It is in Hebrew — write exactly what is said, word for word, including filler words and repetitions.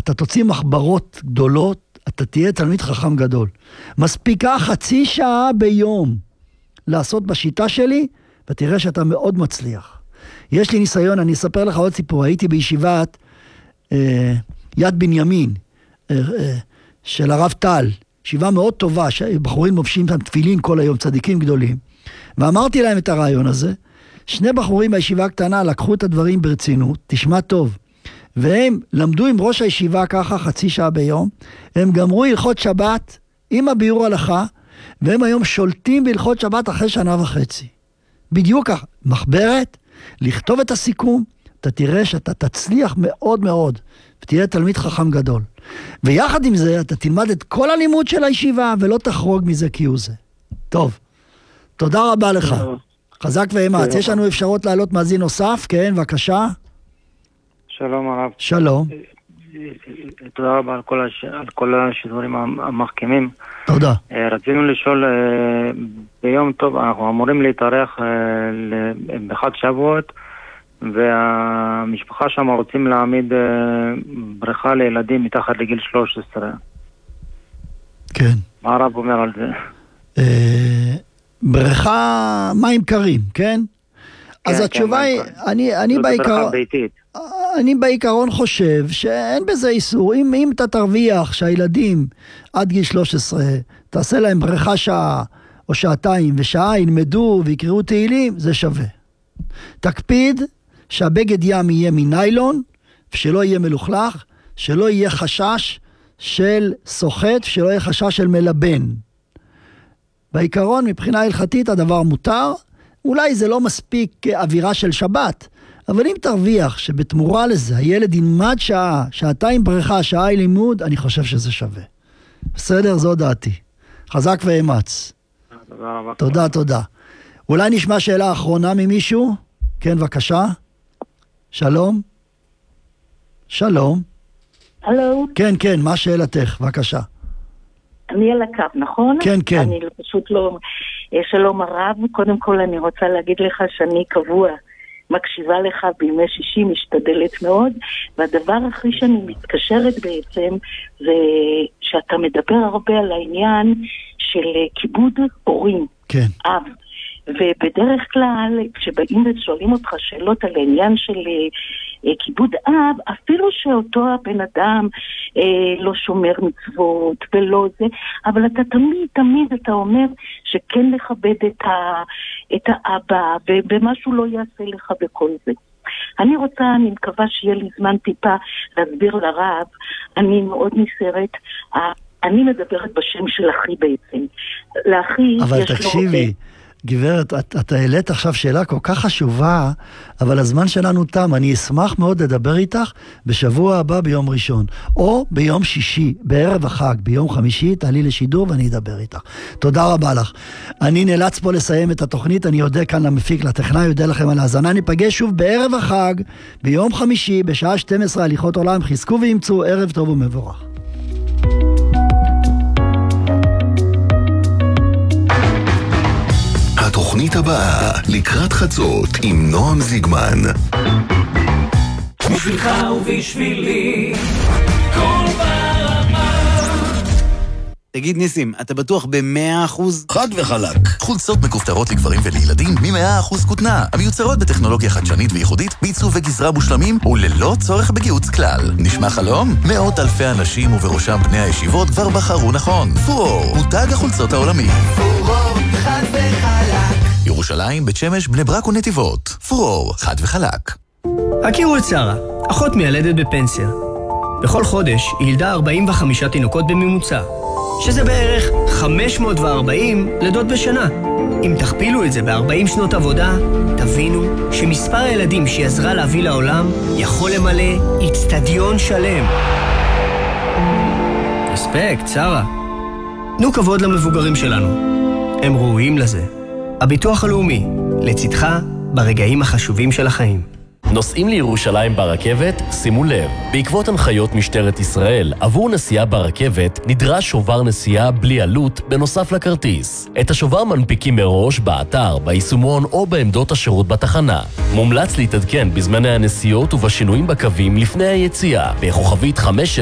אתה תוציא מחברות גדולות, אתה תהיה תלמיד חכם גדול. מספיקה חצי שעה ביום לעשות בשיטה שלי, ותראה שאתה מאוד מצליח. יש לי ניסיון, אני אספר לך עוד סיפור, הייתי בישיבת אה, יד בנימין, אה, אה, של הרב טל, ישיבה מאוד טובה, שבחורים מובשים שם תפילין כל היום, צדיקים גדולים, ואמרתי להם את הרעיון הזה, שני בחורים בישיבה הקטנה לקחו את הדברים ברצינות, תשמע טוב, והם למדו עם ראש הישיבה ככה חצי שעה ביום, הם גמרו הלכות שבת עם הביאור הלכה, והם היום שולטים בהלכות שבת אחרי שנה וחצי. בדיוק כך, מחברת, לכתוב את הסיכום, אתה תראה שאתה תצליח מאוד מאוד, ותהיה תלמיד חכם גדול. ויחד עם זה, אתה תלמד את כל הלימוד של הישיבה, ולא תחרוג מזה כי הוא זה. טוב, תודה רבה לך. חזק ואמץ. יש לנו אפשרות לעלות מאזין נוסף, כן, בבקשה. שלום הרב. שלום. תודה רבה על כל, הש... על כל השידורים המחכימים. תודה. רצינו לשאול, ביום טוב, אנחנו אמורים להתארח בחג שבועות, והמשפחה שם רוצים להעמיד בריכה לילדים מתחת לגיל שלוש עשרה. כן. מה הרב אומר על זה? בריכה מים קרים, כן? אז התשובה היא, אני בעיקרון... אני בעיקרון חושב שאין בזה איסור. אם, אם אתה תרוויח שהילדים עד גיל שלוש עשרה, תעשה להם בריכה שעה או שעתיים, ושעה ילמדו ויקראו תהילים, זה שווה. תקפיד שהבגד ים יהיה מניילון, ושלא יהיה מלוכלך, שלא יהיה חשש של סוחט, שלא יהיה חשש של מלבן. בעיקרון, מבחינה הלכתית, הדבר מותר. אולי זה לא מספיק אווירה של שבת, אבל אם תרוויח שבתמורה לזה הילד ילמד שעה, שעתיים בריכה, שעה לימוד, אני חושב שזה שווה. בסדר, זו דעתי. חזק ואמץ. תודה רבה. תודה, תודה. אולי נשמע שאלה אחרונה ממישהו? כן, בבקשה. שלום. שלום. הלו. כן, כן, מה שאלתך? בבקשה. אני על הקו, נכון? כן, כן. אני פשוט לא... שלום הרב, קודם כל אני רוצה להגיד לך שאני קבוע מקשיבה לך בימי שישי, משתדלת מאוד, והדבר הכי שאני מתקשרת בעצם זה שאתה מדבר הרבה על העניין של כיבוד הורים. כן. אב. ובדרך כלל כשבאים ושואלים אותך שאלות על העניין של אה, כיבוד אב, אפילו שאותו הבן אדם אה, לא שומר מצוות ולא זה, אבל אתה תמיד תמיד אתה אומר שכן לכבד את, ה, את האבא ומשהו לא יעשה לך בכל זה. אני רוצה, אני מקווה שיהיה לי זמן טיפה להסביר לרב, אני מאוד נסערת, אני מדברת בשם של אחי בעצם. לאחי אבל יש תקשיבי, לו... גברת, את, את העלית עכשיו שאלה כל כך חשובה, אבל הזמן שלנו תם. אני אשמח מאוד לדבר איתך בשבוע הבא ביום ראשון, או ביום שישי, בערב החג, ביום חמישי, תעלי לשידור ואני אדבר איתך. תודה רבה לך. אני נאלץ פה לסיים את התוכנית, אני יודע כאן למפיק, לטכנאי, יודע לכם על ההזנה. ניפגש שוב בערב החג, ביום חמישי, בשעה שתים עשרה, הליכות עולם. חזקו ואמצו, ערב טוב ומבורך. התוכנית הבאה לקראת חצות עם נועם זיגמן. בשבילך ובשבילי כל ברמה. תגיד ניסים, אתה בטוח ב-מאה אחוז? חד וחלק. חולצות מכופתרות לגברים ולילדים מ-מאה אחוז כותנה, המיוצרות בטכנולוגיה חדשנית וייחודית, בעיצוב וגזרה מושלמים וללא צורך בגיוץ כלל. נשמע חלום? מאות אלפי אנשים ובראשם בני הישיבות כבר בחרו נכון. פורור, מותג החולצות העולמי. פורור, חד וחלק. ירושלים, בית שמש, בני ברק ונתיבות. פורור, חד וחלק. הכירו את שרה, אחות מיילדת בפנסיה. בכל חודש היא ילדה ארבעים וחמישה תינוקות בממוצע, שזה בערך חמש מאות וארבעים לידות בשנה. אם תכפילו את זה ב-ארבעים שנות עבודה, תבינו שמספר הילדים שהיא עזרה להביא לעולם יכול למלא אצטדיון שלם. רספקט, שרה. תנו כבוד למבוגרים שלנו. הם ראויים לזה. הביטוח הלאומי, לצדך ברגעים החשובים של החיים. נוסעים לירושלים ברכבת? שימו לב, בעקבות הנחיות משטרת ישראל, עבור נסיעה ברכבת נדרש שובר נסיעה בלי עלות בנוסף לכרטיס. את השובר מנפיקים מראש באתר, ביישומון או בעמדות השירות בתחנה. מומלץ להתעדכן בזמני הנסיעות ובשינויים בקווים לפני היציאה, בכוכבית חמש